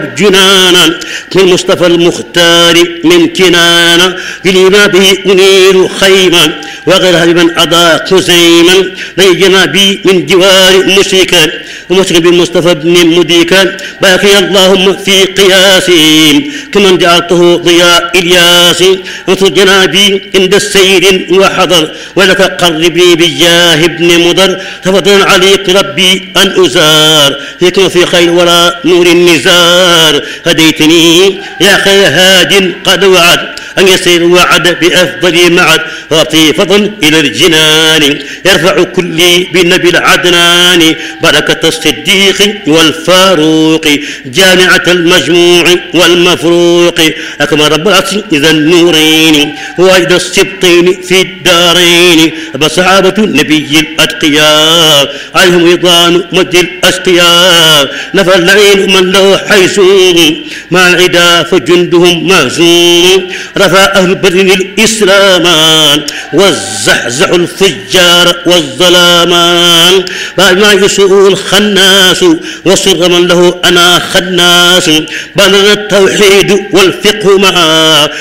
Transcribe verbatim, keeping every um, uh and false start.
جنانا من مصطفى المختار من كنانا لما به أنير خيما وغيرها بمن أضاء خزيما ليجنا بي من جوار مشركا ومشرك بالمصطفى ابن مديكا باقي اللهم في قياسهم كمن جعلته ضياء إلياس وصل جنابي عند السير وحضر ولك قربني بالجاه ابن مضر تفضل عليك ربي أن أزار فيكم في خير ولا نور النزار هديتني يا خير هاد قد وعد أن يسير وعد بأفضل معد وأعطي فضل إلى الجنان يرفع كلي بالنبي العدنان بركة الصديق والفاروق جامعة المجموع والمفروق أكمل رب العرش إذا النورين واجد السبطين في الدارين بصحابة النبي الأتقياء عليهم رضوان مجد الأشقياء نفى اللعين من له حيزون مع العدا فجندهم مهزوم رفع أهل بدر الإسلامان والزحزح الفجار والظلامان بعد ما يسوء الخناس وصر من له أنا خناس بلغ التوحيد والفقه معا